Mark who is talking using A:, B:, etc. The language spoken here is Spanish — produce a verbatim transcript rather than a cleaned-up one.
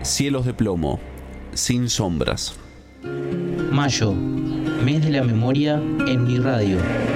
A: Cielos de plomo, sin sombras.
B: Mayo, mes de la memoria en mi radio.